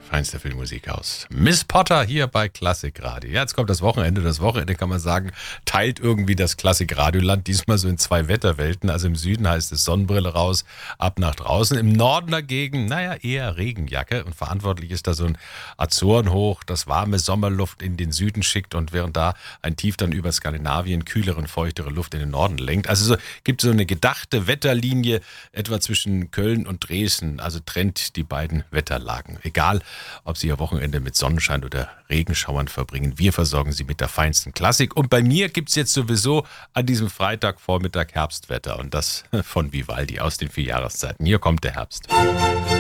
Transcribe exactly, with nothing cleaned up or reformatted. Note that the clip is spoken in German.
Feinste Filmmusik aus Miss Potter hier bei Klassikradio. Ja, jetzt kommt das Wochenende. Das Wochenende, kann man sagen, teilt irgendwie das Klassikradioland. Diesmal so in zwei Wetterwelten. Also im Süden heißt es Sonnenbrille raus, ab nach draußen. Im Norden dagegen, naja, eher Regenjacke. Und verantwortlich ist da so ein Azorenhoch, das warme Sommerluft in den Süden schickt und während da ein Tief dann über Skandinavien kühlere und feuchtere Luft in den Norden lenkt. Also so, gibt so eine gedachte Wetterlinie etwa zwischen Köln und Dresden. Also trennt die beiden Wetterlagen. Egal, ob Sie Ihr Wochenende mit Sonnenschein oder Regenschauern verbringen. Wir versorgen Sie mit der feinsten Klassik. Und bei mir gibt es jetzt sowieso an diesem Freitagvormittag Herbstwetter. Und das von Vivaldi aus den vier Jahreszeiten. Hier kommt der Herbst.